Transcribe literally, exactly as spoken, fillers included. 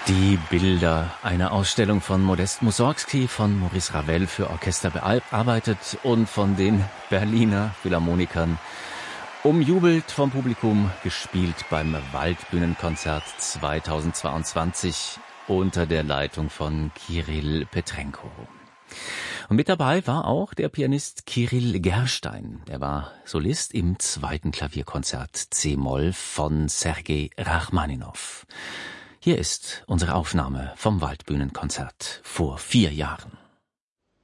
Die Bilder, eine Ausstellung von Modest Mussorgsky, von Maurice Ravel für Orchester bearbeitet und von den Berliner Philharmonikern umjubelt vom Publikum, gespielt beim Waldbühnenkonzert zweitausendzweiundzwanzig unter der Leitung von Kirill Petrenko. Und mit dabei war auch der Pianist Kirill Gerstein. Er war Solist im zweiten Klavierkonzert C-Moll von Sergei Rachmaninow. Hier ist unsere Aufnahme vom Waldbühnenkonzert vor vier Jahren.